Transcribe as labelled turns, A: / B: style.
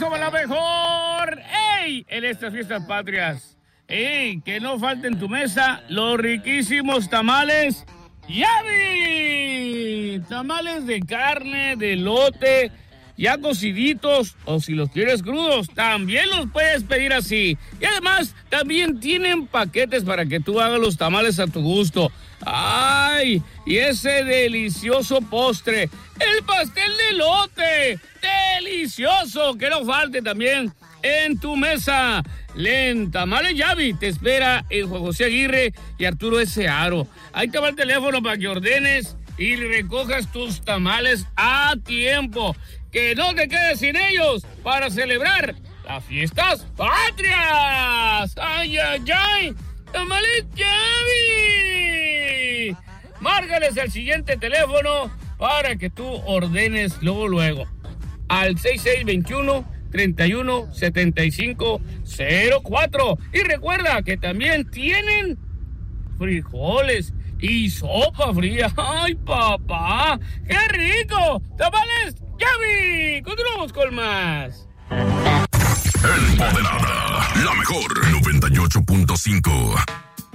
A: somos la mejor. ¡Ey! En estas fiestas patrias. ¡Ey! Que no falten en tu mesa los riquísimos tamales Yavi. Tamales de carne, de elote, ya cociditos, o si los quieres crudos, también los puedes pedir así. Y además, también tienen paquetes para que tú hagas los tamales a tu gusto. ¡Ay! Y ese delicioso postre, el pastel de elote, delicioso, que no falte también en tu mesa. Len Tamales Yavi te espera en Juan José Aguirre y Arturo S. Aro. Ahí te va el teléfono para que ordenes y recojas tus tamales a tiempo. Que no te quedes sin ellos para celebrar las fiestas patrias. ¡Ay, ay, ay! ¡Tamales Yavi! Márcales al siguiente teléfono para que tú ordenes luego. Al 6621-317504. Y recuerda que también tienen frijoles y sopa fría. ¡Ay, papá! ¡Qué rico! ¡Tamales Yavi! Continuamos con más.
B: Empoderada, la mejor 98.5.